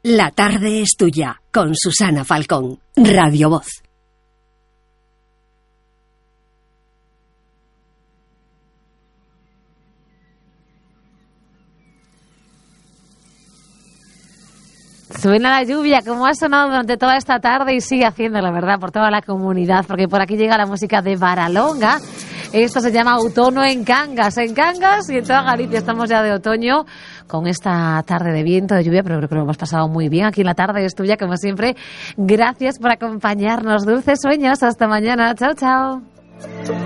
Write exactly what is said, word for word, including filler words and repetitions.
La tarde es tuya, con Susana Falcón, Radio Voz. Suena la lluvia, como ha sonado durante toda esta tarde y sigue haciendo, la verdad, por toda la comunidad, porque por aquí llega la música de Varalonga. Esto se llama Outono en Cangas, en Cangas y en toda Galicia. Estamos ya de otoño con esta tarde de viento, de lluvia, pero creo que lo hemos pasado muy bien. Aquí en La Tarde es Tuya, como siempre. Gracias por acompañarnos. Dulces sueños. Hasta mañana. Chao, chao.